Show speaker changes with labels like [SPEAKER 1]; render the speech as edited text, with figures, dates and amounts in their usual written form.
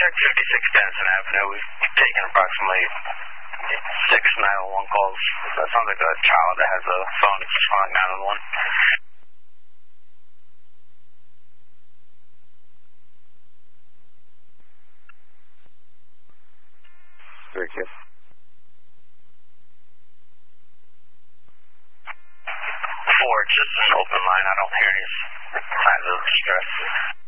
[SPEAKER 1] check 56 Denison Avenue. We've taken approximately 6 911 calls. That sounds like a child that has a phone that keeps calling 911.
[SPEAKER 2] Very good.
[SPEAKER 1] 4, just an open line. I don't hear any signs of stress.